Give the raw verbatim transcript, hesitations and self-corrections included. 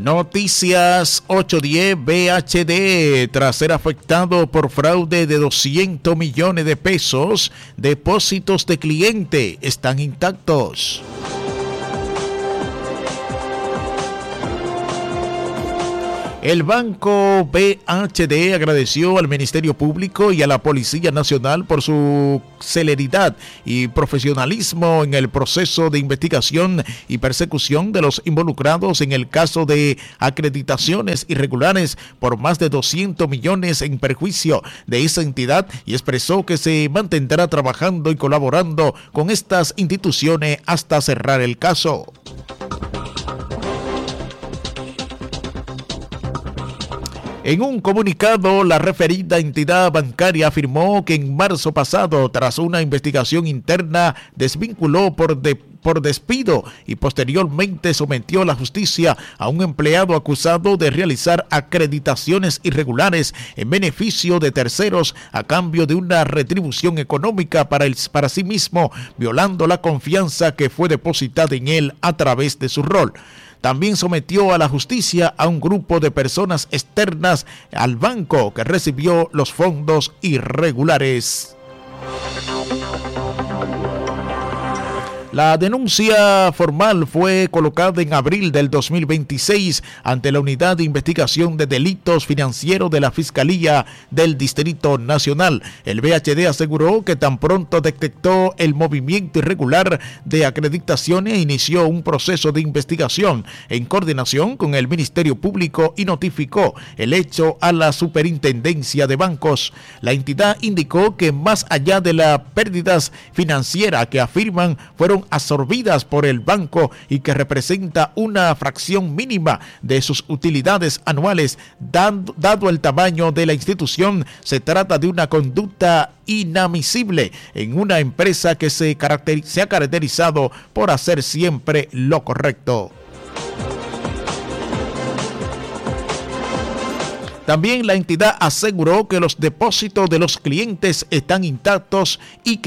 Noticias ocho diez. B H D, tras ser afectado por fraude de doscientos millones de pesos, depósitos de cliente están intactos. El Banco B H D agradeció al Ministerio Público y a la Policía Nacional por su celeridad y profesionalismo en el proceso de investigación y persecución de los involucrados en el caso de acreditaciones irregulares por más de doscientos millones en perjuicio de esa entidad, y expresó que se mantendrá trabajando y colaborando con estas instituciones hasta cerrar el caso. En un comunicado, la referida entidad bancaria afirmó que en marzo pasado, tras una investigación interna, desvinculó por, de, por despido y posteriormente sometió a la justicia a un empleado acusado de realizar acreditaciones irregulares en beneficio de terceros a cambio de una retribución económica para, el, para sí mismo, violando la confianza que fue depositada en él a través de su rol. También sometió a la justicia a un grupo de personas externas al banco que recibió los fondos irregulares. La denuncia formal fue colocada en abril del dos mil veintiséis ante la Unidad de Investigación de Delitos Financieros de la Fiscalía del Distrito Nacional. El B H D aseguró que tan pronto detectó el movimiento irregular de acreditaciones, inició un proceso de investigación en coordinación con el Ministerio Público y notificó el hecho a la Superintendencia de Bancos. La entidad indicó que más allá de las pérdidas financieras que afirman fueron absorbidas por el banco y que representa una fracción mínima de sus utilidades anuales, dando, dado el tamaño de la institución, se trata de una conducta inadmisible en una empresa que se, caracter, se ha caracterizado por hacer siempre lo correcto. También la entidad aseguró que los depósitos de los clientes están intactos y que nunca fueron tocados. Noticias ocho diez.